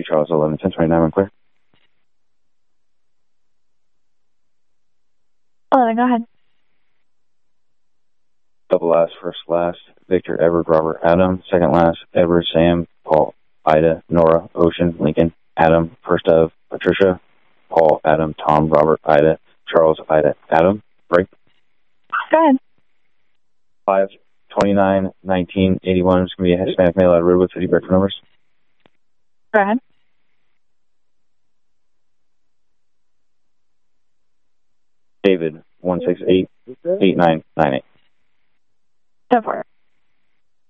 Charles 11, 1029, I'm clear. 11, go ahead. Double last, first last, Victor, Edward, Robert, Adam. Second last, Edward, Sam, Paul, Ida, Nora, Ocean, Lincoln, Adam. First of, Patricia, Paul, Adam, Tom, Robert, Ida, Charles, Ida, Adam. Break. Go ahead. 5, 29, 19, 81. It's going to be a Hispanic male out of Redwood, 50 breakfast numbers. Go ahead. David, 168-8998. Go for it.